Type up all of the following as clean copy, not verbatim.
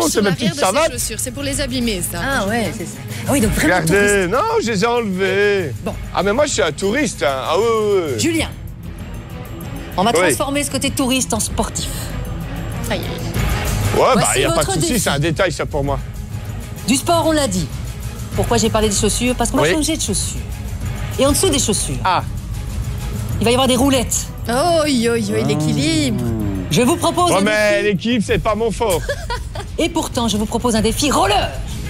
c'est sur ma l'arrière petite de ses savate. chaussures. C'est pour les abîmer, ça. Ah ouais, c'est ça. Ah oui, donc vraiment Regardez, touriste. non, je les ai enlevés. Bon. Ah, mais moi, je suis un touriste. Hein. Ah, oui. Julien, on va Oui. transformer ce côté touriste en sportif. Aïe, aïe. Ouais, Voici il n'y a pas de votre souci, défi. c'est un détail, ça, pour moi. Du sport, on l'a dit. Pourquoi j'ai parlé des chaussures? Parce qu'on va Oui. changer de chaussures. Et en dessous des chaussures, Ah, il va y avoir des roulettes. Oh, l'équilibre. Je vous propose ouais, un mais défi. l'équipe, c'est pas mon fort. Et pourtant, je vous propose un défi roller.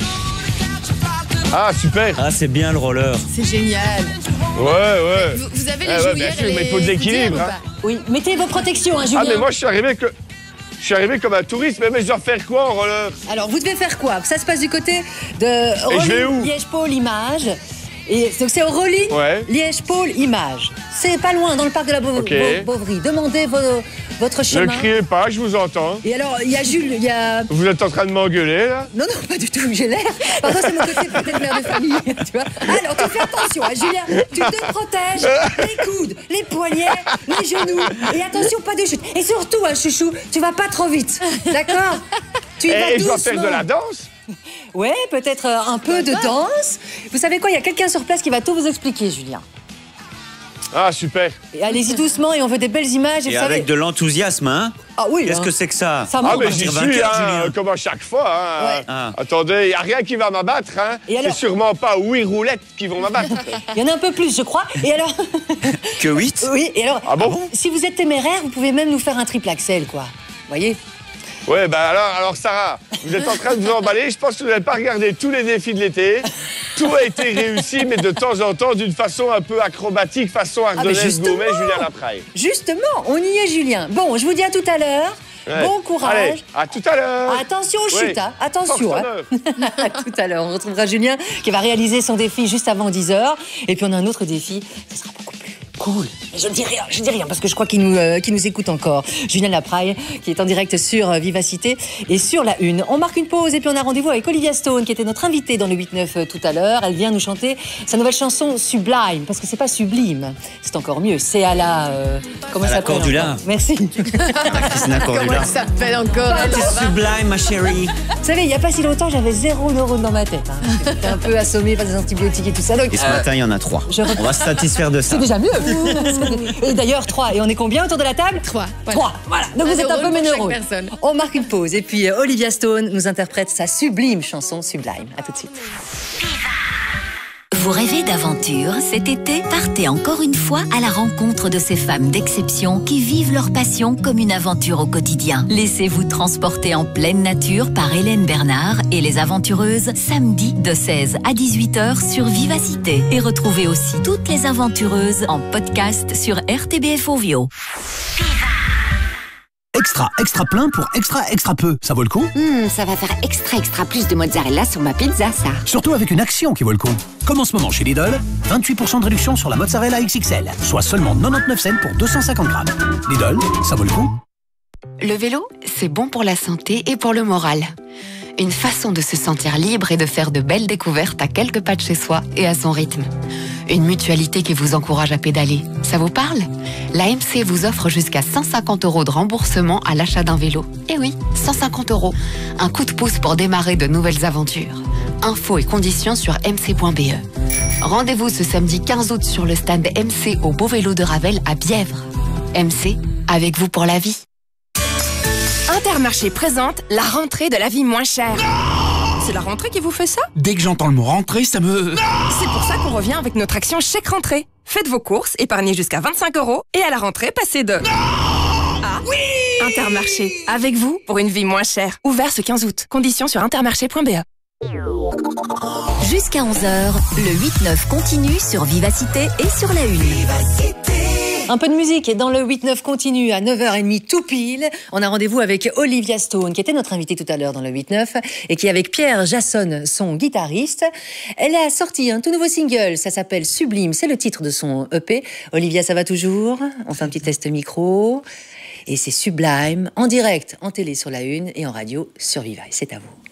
Ah, super. Ah, c'est bien le roller. C'est génial. Ouais. Vous avez les Ouais, jouières bien sûr, et mais les il faut de l'équilibre, gouttières ou hein. pas? Oui, mettez vos protections, hein, Julien. Ah, mais moi, je suis arrivé comme un touriste, mais je dois faire quoi en roller? Alors, vous devez faire quoi? Ça se passe du côté de je vais où? Liège-Pôle-Image. Et donc, c'est au Rolling Ouais. Liège-Pôle-Image. C'est pas loin, dans le parc de la Ok. Beauvry. Demandez votre Ne chemin. criez pas, je vous entends. Et alors, il y a Jules, il y a... Vous êtes en train de m'engueuler, là? Non, pas du tout, j'ai l'air. Parfois, c'est mon côté peut-être mère de famille, tu vois. Alors, tu fais attention, hein, Julien, tu te protèges les coudes, les poignets, les genoux. Et attention, pas de chute. Et surtout, hein, chouchou, tu vas pas trop vite, d'accord? Tu y vas Et je dois doucement. faire de la danse? Ouais, peut-être un peu de danse. Vous savez quoi, il y a quelqu'un sur place qui va tout vous expliquer, Julien. Ah, super. Et allez-y doucement et on veut des belles images. Et vous savez... avec de l'enthousiasme, hein? Ah oui, Qu'est-ce hein. que c'est que ça? Ça Ah, monte. mais j'y partir suis, vainqueur, hein, Julien. comme à chaque fois. Hein. Ouais. Ah. Attendez, il n'y a rien qui va m'abattre. Hein. Et alors C'est sûrement pas 8 roulettes qui vont m'abattre. Il y en a un peu plus, je crois. Et alors... Que 8? Oui, et alors... Ah bon? Si vous êtes téméraire, vous pouvez même nous faire un triple axel, quoi. Vous voyez? Ouais, bah alors Sarah, vous êtes en train de vous emballer. Je pense que vous n'avez pas regardé tous les défis de l'été. Tout a été réussi, mais de temps en temps, d'une façon un peu acrobatique, façon ardennaise, justement. gourmet, Julien Lapraille. Justement, on y est, Julien. Bon, je vous dis à tout à l'heure. Ouais. Bon courage. Allez, à tout à l'heure. Attention aux Oui. chutes, hein. Attention. Force Hein. honneur. À tout à l'heure. On retrouvera Julien qui va réaliser son défi juste avant 10h. Et puis on a un autre défi. Ce sera beaucoup plus cool. Mais je dis rien parce que je crois qu'il nous écoute encore. Julien Lapraille qui est en direct sur Vivacité et sur la Une. On marque une pause et puis on a rendez-vous avec Olivia Stone qui était notre invitée dans le 8-9 tout à l'heure. Elle vient nous chanter sa nouvelle chanson Sublime parce que c'est pas sublime, c'est encore mieux. C'est à la comment À ça la s'appelle Cordula. encore Merci. Christina Comment Cordula. elle s'appelle encore elle, là-bas? Sublime, ma chérie. Vous savez, il n'y a pas si longtemps, j'avais 0 neurone dans ma tête. Hein. J'étais un peu assommée par des antibiotiques et tout ça. Donc, Et ce matin, il y en a 3. On va se satisfaire de ça. c'est déjà mieux. Et d'ailleurs, 3. Et on est combien autour de la table? 3. 3. Voilà. Donc vous êtes un peu mes neurone pour neurones. chaque personne. On marque une pause. Et puis Olivia Stone nous interprète sa sublime chanson Sublime. À tout de suite. Vous rêvez d'aventure? Cet été, partez encore une fois à la rencontre de ces femmes d'exception qui vivent leur passion comme une aventure au quotidien. Laissez-vous transporter en pleine nature par Hélène Bernard et les aventureuses samedi de 16 à 18h sur Vivacité. Et retrouvez aussi toutes les aventureuses en podcast sur RTBF Ovio. Extra plein pour extra peu. Ça vaut le coup? Ça va faire extra plus de mozzarella sur ma pizza, ça. Surtout avec une action qui vaut le coup. Comme en ce moment chez Lidl, 28% de réduction sur la mozzarella XXL, soit seulement 99 cents pour 250 grammes. Lidl, ça vaut le coup? Le vélo, c'est bon pour la santé et pour le moral. Une façon de se sentir libre et de faire de belles découvertes à quelques pas de chez soi et à son rythme. Une mutualité qui vous encourage à pédaler. Ça vous parle? L'AMC vous offre jusqu'à 150 € de remboursement à l'achat d'un vélo. Eh oui, 150 €. Un coup de pouce pour démarrer de nouvelles aventures. Infos et conditions sur mc.be. Rendez-vous ce samedi 15 août sur le stand MC au Beau Vélo de Ravel à Bièvre. MC, avec vous pour la vie. Intermarché présente la rentrée de la vie moins chère. C'est la rentrée qui vous fait ça? Dès que j'entends le mot rentrée, ça me... C'est pour ça qu'on revient avec notre action chèque rentrée. Faites vos courses, épargnez jusqu'à 25 € et à la rentrée, passez de... Ah oui! Intermarché, avec vous pour une vie moins chère. Ouvert ce 15 août. Conditions sur intermarché.be. Jusqu'à 11h, le 8-9 continue sur Vivacité et sur la Une. Un peu de musique et dans le 8-9 continue à 9h30 tout pile. On a rendez-vous avec Olivia Stone qui était notre invitée tout à l'heure dans le 8-9 et qui avec Pierre Jasson, son guitariste, elle a sorti un tout nouveau single. Ça s'appelle Sublime, c'est le titre de son EP. Olivia, ça va toujours? On fait un petit test micro et c'est Sublime en direct, en télé sur la Une et en radio sur Viva. C'est à vous.